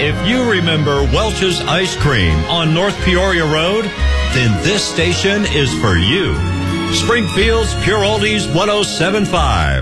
If you remember Welch's Ice Cream on North Peoria Road, then this station is for you. Springfield's Pure Oldies 107.5.